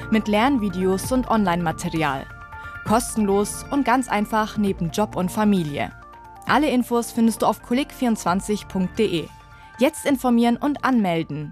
mit Lernvideos und Online-Material. Kostenlos und ganz einfach neben Job und Familie. Alle Infos findest du auf kulik24.de. Jetzt informieren und anmelden.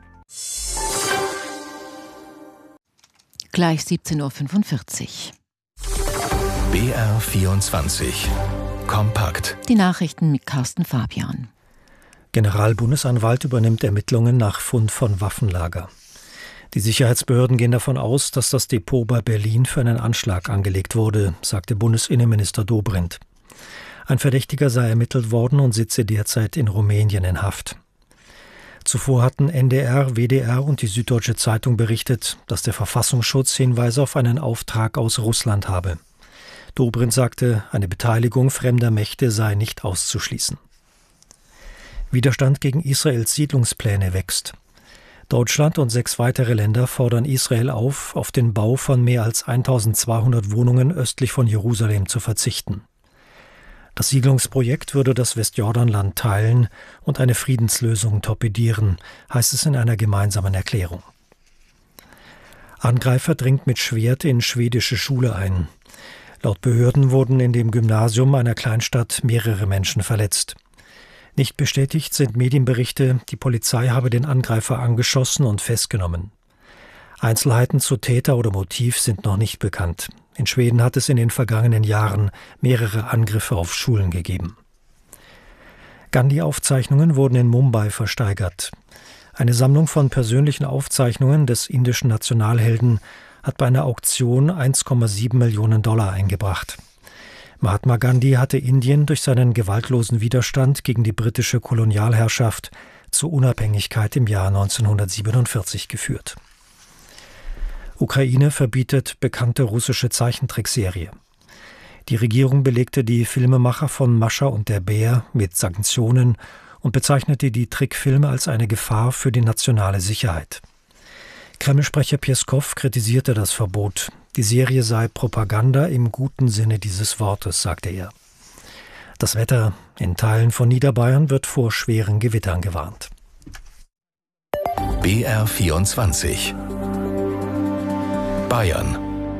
Gleich 17.45 Uhr. BR24 Kompakt. Die Nachrichten mit Carsten Fabian. Generalbundesanwalt übernimmt Ermittlungen nach Fund von Waffenlager. Die Sicherheitsbehörden gehen davon aus, dass das Depot bei Berlin für einen Anschlag angelegt wurde, sagte Bundesinnenminister Dobrindt. Ein Verdächtiger sei ermittelt worden und sitze derzeit in Rumänien in Haft. Zuvor hatten NDR, WDR und die Süddeutsche Zeitung berichtet, dass der Verfassungsschutz Hinweise auf einen Auftrag aus Russland habe. Dobrindt sagte, eine Beteiligung fremder Mächte sei nicht auszuschließen. Widerstand gegen Israels Siedlungspläne wächst. Deutschland und 6 weitere Länder fordern Israel auf den Bau von mehr als 1200 Wohnungen östlich von Jerusalem zu verzichten. Das Siedlungsprojekt würde das Westjordanland teilen und eine Friedenslösung torpedieren, heißt es in einer gemeinsamen Erklärung. Angreifer dringt mit Schwert in schwedische Schule ein. Laut Behörden wurden in dem Gymnasium einer Kleinstadt mehrere Menschen verletzt. Nicht bestätigt sind Medienberichte, die Polizei habe den Angreifer angeschossen und festgenommen. Einzelheiten zu Täter oder Motiv sind noch nicht bekannt. In Schweden hat es in den vergangenen Jahren mehrere Angriffe auf Schulen gegeben. Gandhi-Aufzeichnungen wurden in Mumbai versteigert. Eine Sammlung von persönlichen Aufzeichnungen des indischen Nationalhelden hat bei einer Auktion 1,7 Millionen $ eingebracht. Mahatma Gandhi hatte Indien durch seinen gewaltlosen Widerstand gegen die britische Kolonialherrschaft zur Unabhängigkeit im Jahr 1947 geführt. Ukraine verbietet bekannte russische Zeichentrickserie. Die Regierung belegte die Filmemacher von Mascha und der Bär mit Sanktionen und bezeichnete die Trickfilme als eine Gefahr für die nationale Sicherheit. Kreml-Sprecher Pjeskow kritisierte das Verbot. Die Serie sei Propaganda im guten Sinne dieses Wortes, sagte er. Das Wetter in Teilen von Niederbayern wird vor schweren Gewittern gewarnt. BR24 Bayern.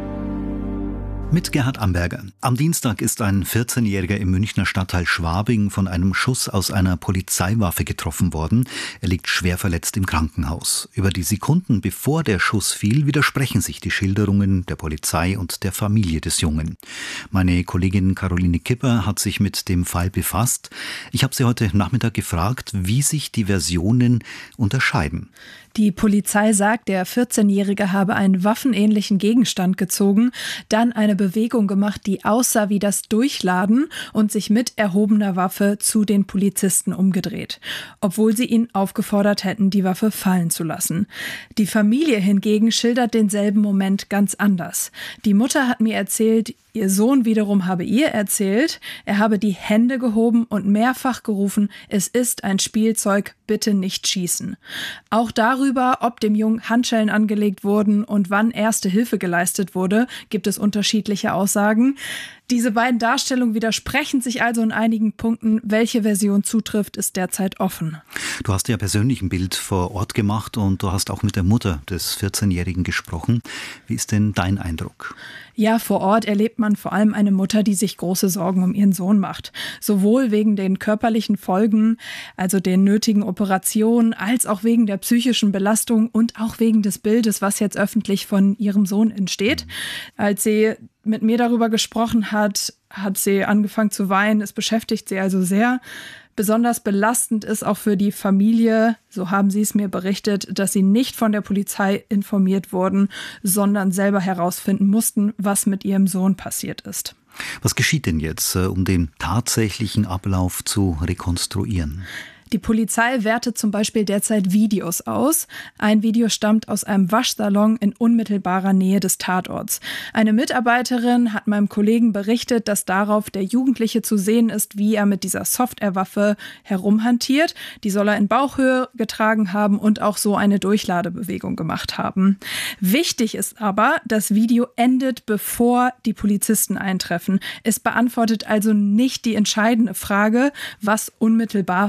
Mit Gerhard Amberger. Am Dienstag ist ein 14-Jähriger im Münchner Stadtteil Schwabing von einem Schuss aus einer Polizeiwaffe getroffen worden. Er liegt schwer verletzt im Krankenhaus. Über die Sekunden bevor der Schuss fiel, widersprechen sich die Schilderungen der Polizei und der Familie des Jungen. Meine Kollegin Caroline Kipper hat sich mit dem Fall befasst. Ich habe sie heute Nachmittag gefragt, wie sich die Versionen unterscheiden. Die Polizei sagt, der 14-Jährige habe einen waffenähnlichen Gegenstand gezogen, dann eine Bewegung gemacht, die aussah wie das Durchladen und sich mit erhobener Waffe zu den Polizisten umgedreht, obwohl sie ihn aufgefordert hätten, die Waffe fallen zu lassen. Die Familie hingegen schildert denselben Moment ganz anders. Die Mutter hat mir erzählt, ihr Sohn wiederum habe ihr erzählt, er habe die Hände gehoben und mehrfach gerufen, es ist ein Spielzeug, bitte nicht schießen. Auch darüber, ob dem Jungen Handschellen angelegt wurden und wann erste Hilfe geleistet wurde, gibt es unterschiedliche Aussagen. Diese beiden Darstellungen widersprechen sich also in einigen Punkten. Welche Version zutrifft, ist derzeit offen. Du hast ja persönlich ein Bild vor Ort gemacht und du hast auch mit der Mutter des 14-Jährigen gesprochen. Wie ist denn dein Eindruck? Ja, vor Ort erlebt man vor allem eine Mutter, die sich große Sorgen um ihren Sohn macht. Sowohl wegen den körperlichen Folgen, also den nötigen Operationen, als auch wegen der psychischen Belastung und auch wegen des Bildes, was jetzt öffentlich von ihrem Sohn entsteht. Als sie mit mir darüber gesprochen hat, hat sie angefangen zu weinen. Es beschäftigt sie also sehr. Besonders belastend ist auch für die Familie, so haben sie es mir berichtet, dass sie nicht von der Polizei informiert wurden, sondern selber herausfinden mussten, was mit ihrem Sohn passiert ist. Was geschieht denn jetzt, um den tatsächlichen Ablauf zu rekonstruieren? Die Polizei wertet zum Beispiel derzeit Videos aus. Ein Video stammt aus einem Waschsalon in unmittelbarer Nähe des Tatorts. Eine Mitarbeiterin hat meinem Kollegen berichtet, dass darauf der Jugendliche zu sehen ist, wie er mit dieser Softwarewaffe herumhantiert. Die soll er in Bauchhöhe getragen haben und auch so eine Durchladebewegung gemacht haben. Wichtig ist aber, das Video endet, bevor die Polizisten eintreffen. Es beantwortet also nicht die entscheidende Frage, was unmittelbar vor dem Schuss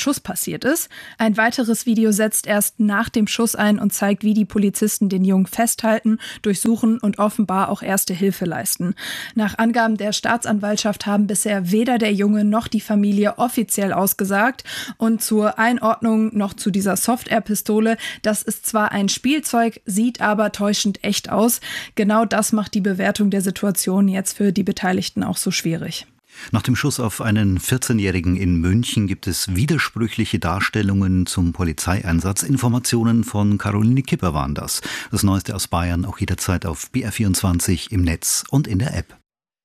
Schuss passiert ist. Ein weiteres Video setzt erst nach dem Schuss ein und zeigt, wie die Polizisten den Jungen festhalten, durchsuchen und offenbar auch erste Hilfe leisten. Nach Angaben der Staatsanwaltschaft haben bisher weder der Junge noch die Familie offiziell ausgesagt. Und zur Einordnung noch zu dieser Soft-Air-Pistole. Das ist zwar ein Spielzeug, sieht aber täuschend echt aus. Genau das macht die Bewertung der Situation jetzt für die Beteiligten auch so schwierig. Nach dem Schuss auf einen 14-Jährigen in München gibt es widersprüchliche Darstellungen zum Polizeieinsatz. Informationen von Caroline Kipper waren das. Das Neueste aus Bayern auch jederzeit auf BR24 im Netz und in der App.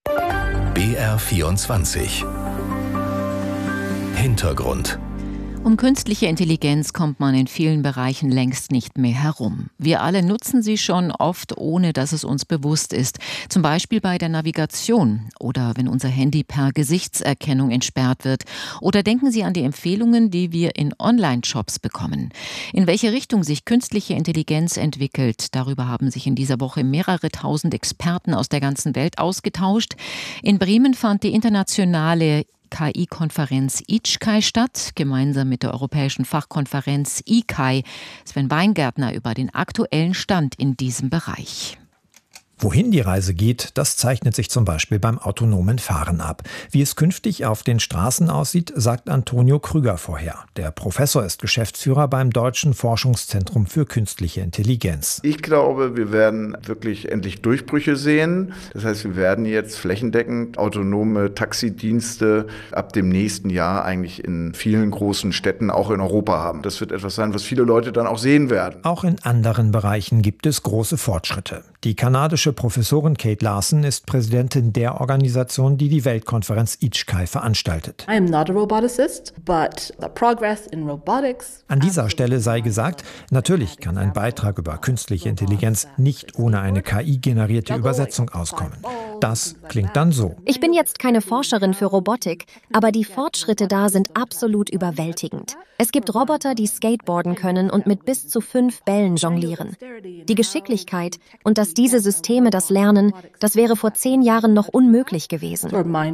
BR24 Hintergrund. Um künstliche Intelligenz kommt man in vielen Bereichen längst nicht mehr herum. Wir alle nutzen sie schon oft, ohne dass es uns bewusst ist. Zum Beispiel bei der Navigation oder wenn unser Handy per Gesichtserkennung entsperrt wird. Oder denken Sie an die Empfehlungen, die wir in Online-Shops bekommen. In welche Richtung sich künstliche Intelligenz entwickelt, darüber haben sich in dieser Woche mehrere tausend Experten aus der ganzen Welt ausgetauscht. In Bremen fand die internationale KI-Konferenz ICHKAI statt, gemeinsam mit der europäischen Fachkonferenz ICAI. Sven Weingärtner über den aktuellen Stand in diesem Bereich. Wohin die Reise geht, das zeichnet sich zum Beispiel beim autonomen Fahren ab. Wie es künftig auf den Straßen aussieht, sagt Antonio Krüger vorher. Der Professor ist Geschäftsführer beim Deutschen Forschungszentrum für künstliche Intelligenz. Ich glaube, wir werden wirklich endlich Durchbrüche sehen. Das heißt, wir werden jetzt flächendeckend autonome Taxidienste ab dem nächsten Jahr eigentlich in vielen großen Städten, auch in Europa haben. Das wird etwas sein, was viele Leute dann auch sehen werden. Auch in anderen Bereichen gibt es große Fortschritte. Die kanadische Professorin Kate Larson ist Präsidentin der Organisation, die die Weltkonferenz ICHKAI veranstaltet. I am not a roboticist, but the progress in robotics. An dieser Stelle sei gesagt, natürlich kann ein Beitrag über künstliche Intelligenz nicht ohne eine KI-generierte Übersetzung auskommen. Das klingt dann so. Ich bin jetzt keine Forscherin für Robotik, aber die Fortschritte da sind absolut überwältigend. Es gibt Roboter, die skateboarden können und mit bis zu 5 Bällen jonglieren. Die Geschicklichkeit und dass diese Systeme das lernen, das wäre vor 10 Jahren noch unmöglich gewesen.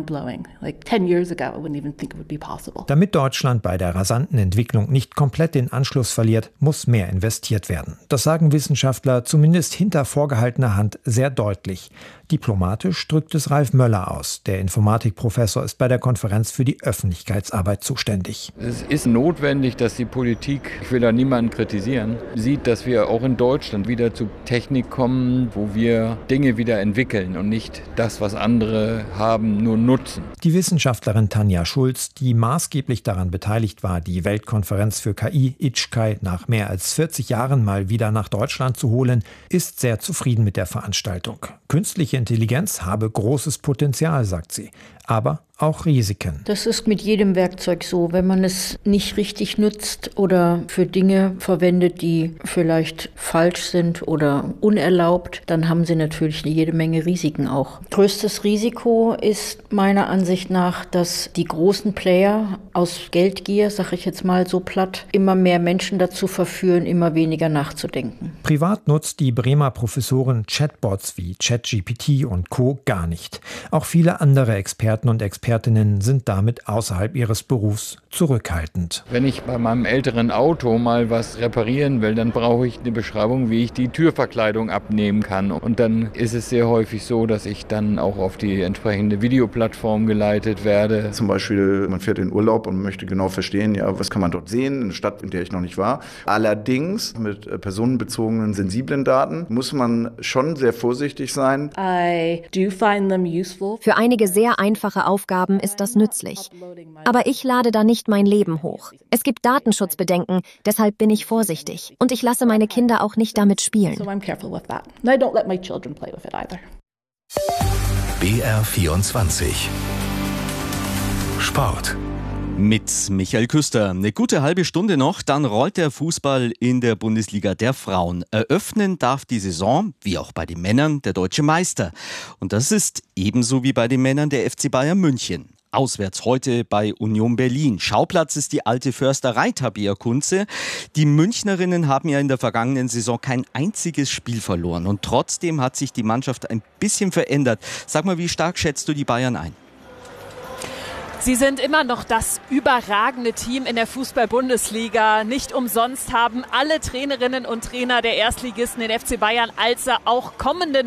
Damit Deutschland bei der rasanten Entwicklung nicht komplett den Anschluss verliert, muss mehr investiert werden. Das sagen Wissenschaftler zumindest hinter vorgehaltener Hand sehr deutlich. Diplomatisch drückt es Ralf Möller aus. Der Informatikprofessor ist bei der Konferenz für die Öffentlichkeitsarbeit zuständig. Es ist notwendig, dass die Politik, ich will da niemanden kritisieren, sieht, dass wir auch in Deutschland wieder zu Technik kommen, wo wir Dinge wieder entwickeln und nicht das, was andere haben, nur nutzen. Die Wissenschaftlerin Tanja Schulz, die maßgeblich daran beteiligt war, die Weltkonferenz für KI ICHKAI nach mehr als 40 Jahren mal wieder nach Deutschland zu holen, ist sehr zufrieden mit der Veranstaltung. Künstliche Intelligenz habe großes Potenzial, sagt sie, aber auch Risiken. Das ist mit jedem Werkzeug so. Wenn man es nicht richtig nutzt oder für Dinge verwendet, die vielleicht falsch sind oder unerlaubt, dann haben sie natürlich jede Menge Risiken auch. Größtes Risiko ist meiner Ansicht nach, dass die großen Player aus Geldgier, sage ich jetzt mal so platt, immer mehr Menschen dazu verführen, immer weniger nachzudenken. Privat nutzt die Bremer Professorin Chatbots wie ChatGPT und Co. gar nicht. Auch viele andere Experten und Expertinnen sind damit außerhalb ihres Berufs zurückhaltend. Wenn ich bei meinem älteren Auto mal was reparieren will, dann brauche ich eine Beschreibung, wie ich die Türverkleidung abnehmen kann. Und dann ist es sehr häufig so, dass ich dann auch auf die entsprechende Videoplattform geleitet werde. Zum Beispiel, man fährt in Urlaub und möchte genau verstehen, ja, was kann man dort sehen, eine Stadt, in der ich noch nicht war. Allerdings mit personenbezogenen, sensiblen Daten muss man schon sehr vorsichtig sein. I do find them useful. Für einige sehr einfache Aufgaben ist das nützlich. Aber ich lade da nicht mein Leben hoch. Es gibt Datenschutzbedenken, deshalb bin ich vorsichtig. Und ich lasse meine Kinder auch nicht damit spielen. BR24 Sport. Mit Michael Küster. Eine gute halbe Stunde noch, dann rollt der Fußball in der Bundesliga der Frauen. Eröffnen darf die Saison, wie auch bei den Männern, der deutsche Meister. Und das ist ebenso wie bei den Männern der FC Bayern München. Auswärts heute bei Union Berlin. Schauplatz ist die alte Försterei Tabea Kunze. Die Münchnerinnen haben ja in der vergangenen Saison kein einziges Spiel verloren. Und trotzdem hat sich die Mannschaft ein bisschen verändert. Sag mal, wie stark schätzt du die Bayern ein? Sie sind immer noch das überragende Team in der Fußball-Bundesliga. Nicht umsonst haben alle Trainerinnen und Trainer der Erstligisten den FC Bayern als auch kommenden